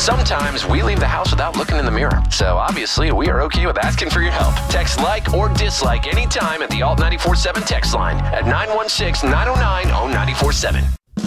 sometimes we leave the house without looking in the mirror. So obviously, we are okay with asking for your help. Text like or dislike anytime at the Alt 94.7 text line at 916-909-0947.